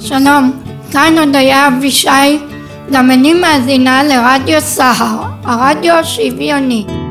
שלום, כאן הודיה אבישי, גם אני מאזינה לרדיו סהר, הרדיו השוויוני.